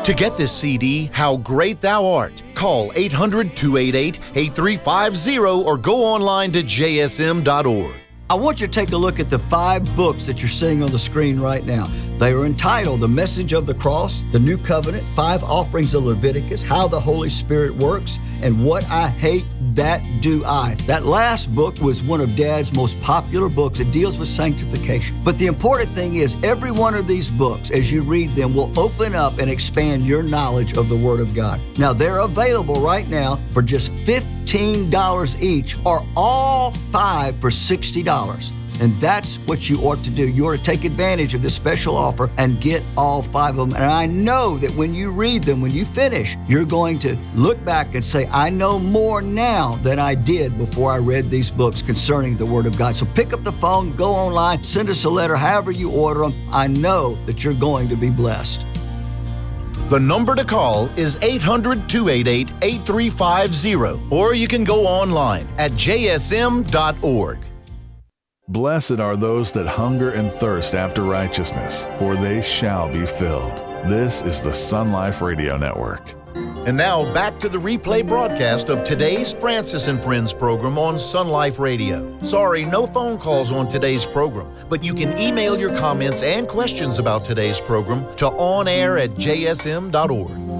To get this CD, How Great Thou Art, call 800-288-8350 or go online to jsm.org. I want you to take a look at the 5 books that you're seeing on the screen right now. They are entitled The Message of the Cross, The New Covenant, 5 Offerings of Leviticus, How the Holy Spirit Works, and What I Hate, That Do I. That last book was one of Dad's most popular books. It deals with sanctification. But the important thing is every one of these books, as you read them, will open up and expand your knowledge of the Word of God. Now, they're available right now for just $15 each, or all 5 for $60. And that's what you ought to do. You ought to take advantage of this special offer and get all 5 of them. And I know that when you read them, when you finish, you're going to look back and say, I know more now than I did before I read these books concerning the Word of God. So pick up the phone, go online, send us a letter, however you order them. I know that you're going to be blessed. The number to call is 800-288-8350, or you can go online at jsm.org. Blessed are those that hunger and thirst after righteousness, for they shall be filled. This is the Sun Life Radio Network. And now back to the replay broadcast of today's Francis and Friends program on Sun Life Radio. Sorry, no phone calls on today's program, but you can email your comments and questions about today's program to onair@jsm.org.